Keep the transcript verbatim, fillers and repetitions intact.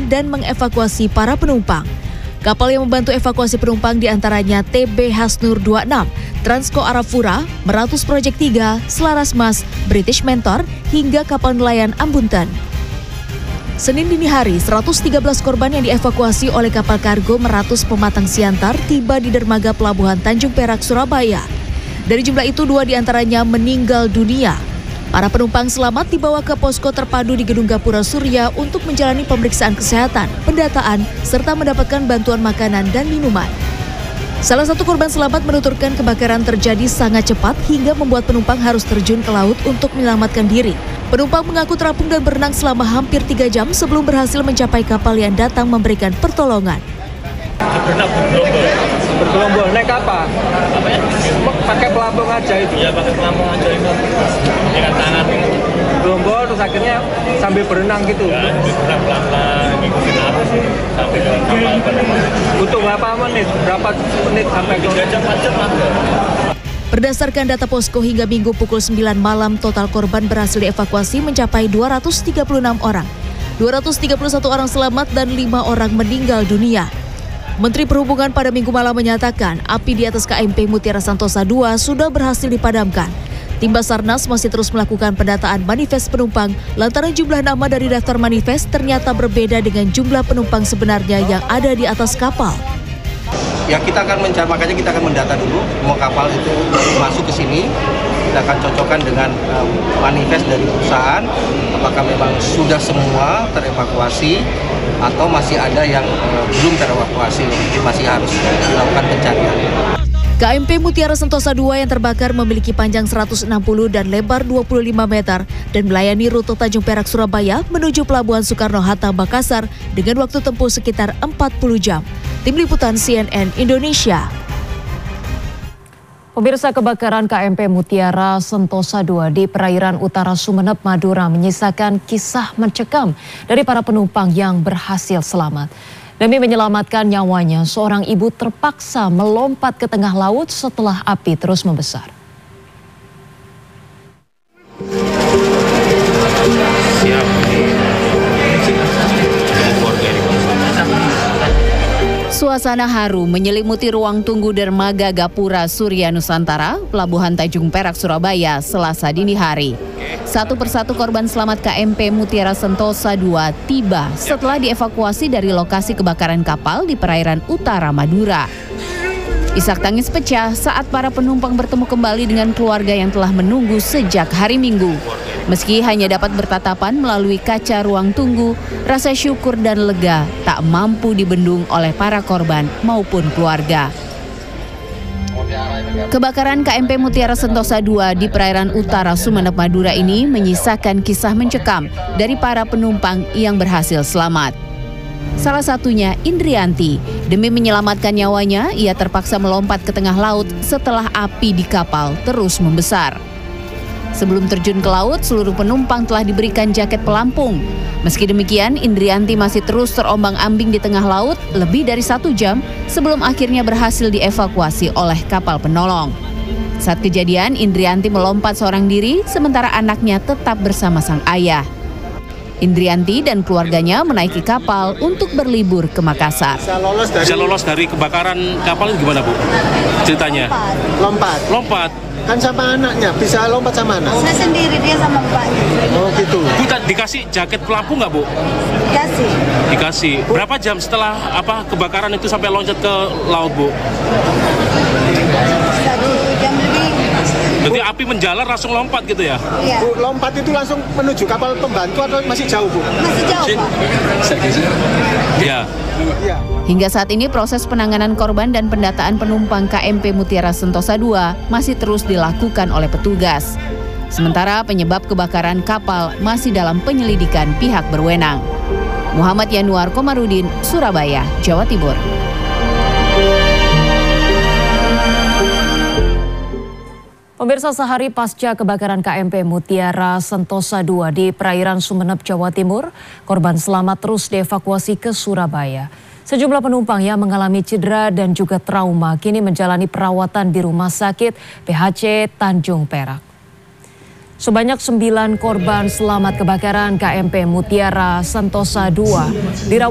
dan mengevakuasi para penumpang. Kapal yang membantu evakuasi penumpang diantaranya T B Hasnur dua puluh enam, Transco Arafura, Meratus Project tiga, Selaras Mas, British Mentor, hingga kapal nelayan Ambunten. Senin dini hari, seratus tiga belas korban yang dievakuasi oleh kapal kargo Meratus Pematang Siantar tiba di dermaga pelabuhan Tanjung Perak, Surabaya. Dari jumlah itu, dua diantaranya meninggal dunia. Para penumpang selamat dibawa ke posko terpadu di Gedung Gapura Surya untuk menjalani pemeriksaan kesehatan, pendataan, serta mendapatkan bantuan makanan dan minuman. Salah satu korban selamat menuturkan kebakaran terjadi sangat cepat hingga membuat penumpang harus terjun ke laut untuk menyelamatkan diri. Penumpang mengaku terapung dan berenang selama hampir tiga jam sebelum berhasil mencapai kapal yang datang memberikan pertolongan. Berenang bergelombol. Bergelombol, naik apa? Apa ya? Pakai pelampung aja itu? Iya, pakai pelampung aja itu. Dengan tangan. Gelombol, terus akhirnya sambil berenang gitu? Ya, berenang pelan-pelan, ngikutin arus sampai ke kapal. Butuh berapa menit? Berapa menit sampai ke... tiga jam, empat jam lah. Berdasarkan data posko hingga Minggu pukul sembilan malam, total korban berhasil dievakuasi mencapai dua ratus tiga puluh enam orang. dua ratus tiga puluh satu orang selamat dan lima orang meninggal dunia. Menteri Perhubungan pada Minggu malam menyatakan api di atas K M P Mutiara Sentosa dua sudah berhasil dipadamkan. Tim Basarnas masih terus melakukan pendataan manifest penumpang lantaran jumlah nama dari daftar manifest ternyata berbeda dengan jumlah penumpang sebenarnya yang ada di atas kapal. Ya, kita akan mencari, makanya kita akan mendata dulu semua kapal itu masuk ke sini. Kita akan cocokkan dengan um, manifest dari perusahaan, apakah memang sudah semua terevakuasi atau masih ada yang uh, belum terevakuasi, mungkin masih harus dilakukan pencarian. K M P Mutiara Sentosa dua yang terbakar memiliki panjang seratus enam puluh dan lebar dua puluh lima meter dan melayani rute Tanjung Perak Surabaya menuju Pelabuhan Soekarno-Hatta Makassar dengan waktu tempuh sekitar empat puluh jam. Tim Liputan C N N Indonesia. Pemirsa, kebakaran K M P Mutiara Sentosa dua di perairan utara Sumeneb, Madura menyisakan kisah mencekam dari para penumpang yang berhasil selamat. Demi menyelamatkan nyawanya, seorang ibu terpaksa melompat ke tengah laut setelah api terus membesar. Suasana haru menyelimuti ruang tunggu dermaga Gapura Surya Nusantara, Pelabuhan Tanjung Perak, Surabaya, Selasa dini hari. Satu persatu korban selamat K M P Mutiara Sentosa dua tiba setelah dievakuasi dari lokasi kebakaran kapal di perairan utara Madura. Isak tangis pecah saat para penumpang bertemu kembali dengan keluarga yang telah menunggu sejak hari Minggu. Meski hanya dapat bertatapan melalui kaca ruang tunggu, rasa syukur dan lega tak mampu dibendung oleh para korban maupun keluarga. Kebakaran K M P Mutiara Sentosa dua di perairan utara Sumeneb, Madura ini menyisakan kisah mencekam dari para penumpang yang berhasil selamat. Salah satunya Indrianti. Demi menyelamatkan nyawanya, ia terpaksa melompat ke tengah laut setelah api di kapal terus membesar. Sebelum terjun ke laut, seluruh penumpang telah diberikan jaket pelampung. Meski demikian, Indrianti masih terus terombang-ambing di tengah laut lebih dari satu jam sebelum akhirnya berhasil dievakuasi oleh kapal penolong. Saat kejadian, Indrianti melompat seorang diri, sementara anaknya tetap bersama sang ayah. Indrianti dan keluarganya menaiki kapal untuk berlibur ke Makassar. Bisa lolos dari, Bisa lolos dari kebakaran kapal gimana, Bu? Ceritanya? Lompat. Lompat. Kan sama anaknya, bisa lompat sama anak? Saya sendiri, dia sama bapaknya. Oh gitu. Kita dikasih jaket pelampung nggak, Bu? Dikasih. Dikasih. Berapa jam setelah apa kebakaran itu sampai loncat ke laut, Bu? Satu jam lebih. Berarti api menjalar langsung lompat gitu ya? Iya. Bu, lompat itu langsung menuju kapal pembantu atau masih jauh, Bu? Masih jauh, Pak. Iya. Iya. Hingga saat ini proses penanganan korban dan pendataan penumpang K M P Mutiara Sentosa dua masih terus dilakukan oleh petugas. Sementara penyebab kebakaran kapal masih dalam penyelidikan pihak berwenang. Muhammad Yanuar Komarudin, Surabaya, Jawa Timur. Pemirsa, sehari pasca kebakaran K M P Mutiara Sentosa dua di perairan Sumeneb, Jawa Timur, korban selamat terus dievakuasi ke Surabaya. Sejumlah penumpang yang mengalami cedera dan juga trauma kini menjalani perawatan di Rumah Sakit P H C Tanjung Perak. Sebanyak sembilan korban selamat kebakaran K M P Mutiara Sentosa dua dirawat